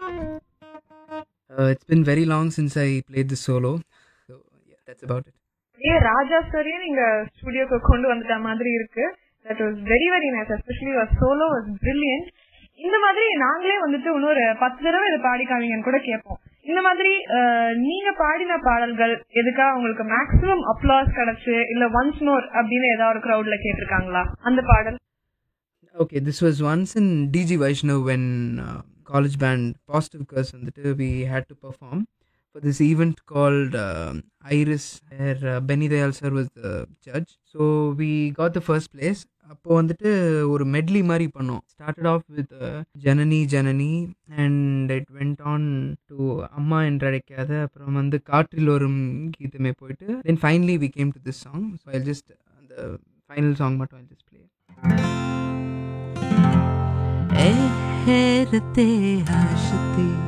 It's been very long since I played the solo. So yeah, that's about it. ராஜா சாரையும் நீங்க ஸ்டுடியோக்கு கொண்டு வந்துட்ட மாதிரி இருக்கு. That was very very nice, especially your solo was brilliant. இந்த மாதிரி நாங்களே வந்துட்டு இன்னொரு 10 தடவை இதை பாடி காமிங்கன்னு கூட கேட்போம். இந்த மாதிரி நீங்க பாடின பாடல்கள் எதுக்கா உங்களுக்கு மேக்ஸிமம் அப்ளாஸ் கிடைச்சு இல்ல ஒன்ஸ் மோர் அப்படின்னு ஏதாவது ஒரு கிரௌட்ல கேட்டிருக்காங்களா அந்த பாடல்? Okay, this was once in DG Vaishnav when college band Positive Curse வந்துட்டு we had to perform for this event called Iris, where Benny Dayal sir was the judge. So we got the first place. அப்போ வந்துட்டு ஒரு medley மாதிரி பண்ணோம். Started off with Janani Janani and it went on to அம்மா என்றழைக்காத, அப்புறம் வந்து காற்றில் வரும் கீதமே போயிட்டு then finally we came to this song. So I just அந்த ஃபைனல் சாங் மட்டும் ஐ ஜஸ்ட் ப்ளே. هرتي عاشتي